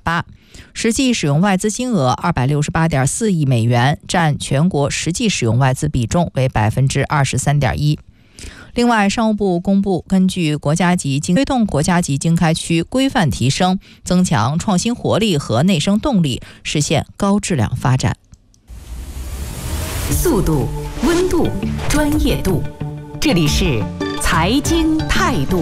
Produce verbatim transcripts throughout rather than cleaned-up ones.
八，实际使用外资金额二百六十八点四亿美元，占全国实际使用外资比重为百分之二十三点一。另外，商务部公布，根据国家级经推动国家级经开区规范提升，增强创新活力和内生动力，实现高质量发展。 速度、温度、专业度，这里是财经态度。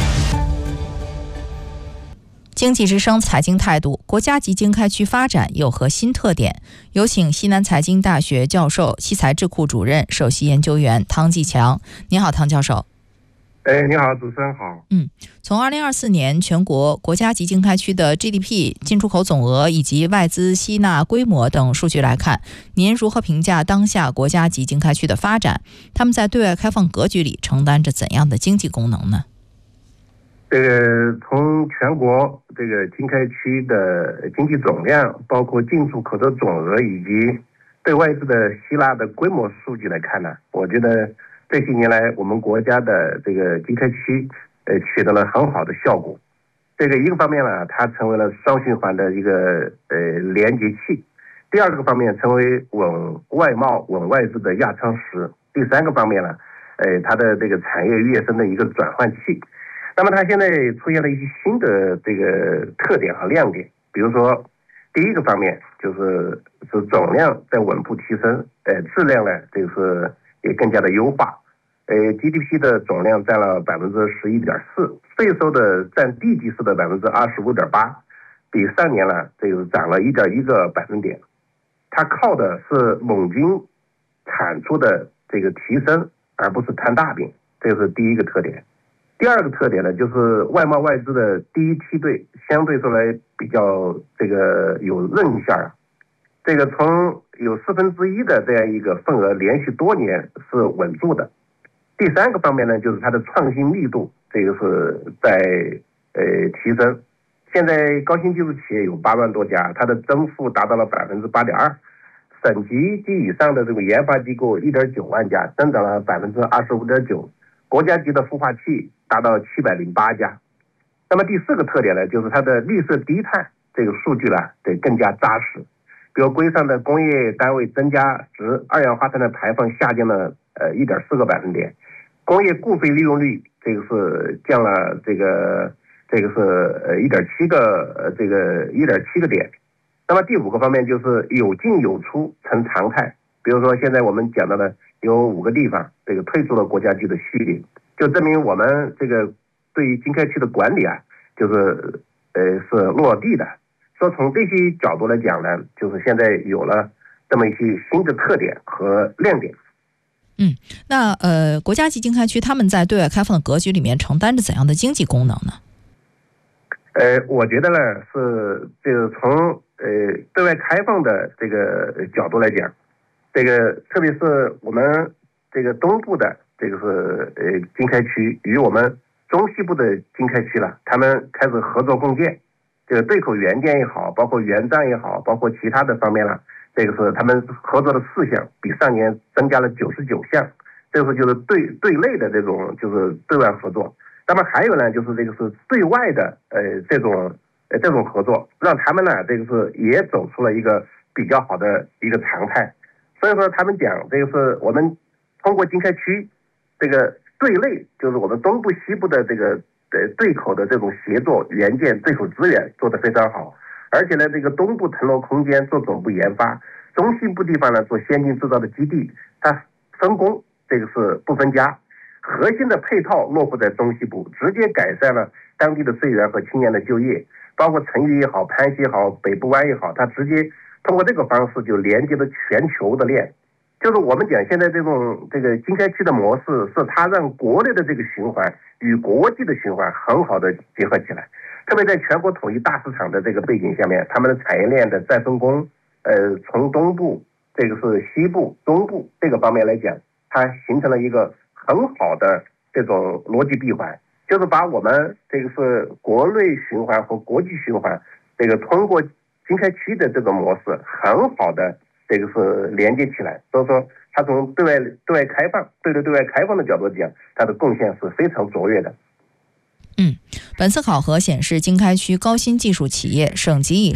经济之声财经态度，国家级经开区发展有何新特点？有请西南财经大学教授、西财智库主任、首席研究员汤继强。你好，汤教授。 哎，你好，主持人好。 嗯，从二零二四年全国国家级经开区的 G D P、进出口总额以及外资吸纳规模等数据来看，您如何评价当下国家级经开区的发展？他们在对外开放格局里承担着怎样的经济功能呢？ 这个从全国这个经开区的经济总量，包括进出口的总额以及对外资的吸纳的规模数据来看呢，我觉得这些年来我们国家的这个经开区呃取得了很好的效果。这个一个方面呢，它成为了双循环的一个呃连接器；第二个方面，成为稳外贸、稳外资的压舱石；第三个方面呢，呃它的这个产业跃升的一个转换器。那么它现在出现了一些新的这个特点和亮点，比如说第一个方面就是是总量在稳步提升，呃，质量呢就是也更加的优化，呃 ，G D P 的总量占了百分之十一点四，税收的占地级市的百分之二十五点八，比上年呢这个涨了一点一个百分点。它靠的是猛军产出的这个提升，而不是摊大饼，这是第一个特点。第二个特点呢，就是外贸外资的第一梯队相对说来比较这个有韧性啊，这个从有四分之一的这样一个份额连续多年是稳住的。第三个方面呢，就是它的创新力度，这个是在呃提升。现在高新技术企业有八万多家，它的增幅达到了百分之八点二，省级及以上的这个研发机构一点九万家，增长了百分之二十五点九。国家级的孵化器达到七百零八家。那么第四个特点呢，就是它的绿色低碳这个数据呢得更加扎实。比如规上的工业单位增加值，二氧化碳的排放下降了呃一点四个百分点，工业固废利用率这个是降了这个这个是呃一点七个呃这个一点七个点。那么第五个方面就是有进有出成常态。比如说现在我们讲到的有五个地方这个退出了国家级的序列，就证明我们这个对于经开区的管理啊，就是呃是落地的。说从这些角度来讲呢，就是现在有了这么一些新的特点和亮点。 嗯，那呃国家级经开区他们在对外开放的格局里面承担着怎样的经济功能呢？ 呃，我觉得呢是这个从呃对外开放的这个角度来讲。这个特别是我们这个东部的这个是呃经开区与我们中西部的经开区了，他们开始合作共建，这个对口元件也好，包括园站也好，包括其他的方面了，这个是他们合作的事项比上年增加了九十九项，这个就是对对内的这种就是对外合作。那么还有呢，就是这个是对外的呃这种呃这种合作，让他们呢这个是也走出了一个比较好的一个常态。所以说他们讲这个是我们通过经开区这个对内，就是我们东部西部的这个呃对口的这种协作元件对口资源做得非常好，而且呢这个东部腾挪空间做总部研发，中西部地方呢做先进制造的基地，它分工这个是不分家，核心的配套落户在中西部，直接改善了当地的税源和青年的就业，包括成渝也好，潘西也好，北部湾也好，它直接通过这个方式就连接了全球的链。就是我们讲现在这种这个经开区的模式，是它让国内的这个循环与国际的循环很好的结合起来。特别在全国统一大市场的这个背景下面，他们的产业链的再分工，呃，从东部这个是西部、中部这个方面来讲，它形成了一个很好的这种逻辑闭环，就是把我们这个是国内循环和国际循环，这个通过经开区的这个模式，很好的这个是连接起来。所以说，它从对外对外开放、对对对外开放的角度讲，它的贡献是非常卓越的。 嗯，本次考核显示，经开区高新技术企业省级以